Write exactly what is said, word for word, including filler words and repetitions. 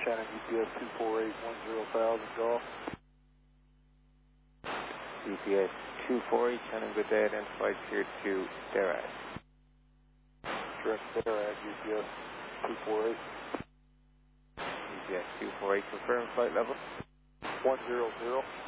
Shannon G P S two four eight one zero thousand golf. G P S two four eight, Shannon, good day, identified here to Derad. Correct, Derad, G P S two four eight. G P S two four eight, confirm flight level. one zero zero.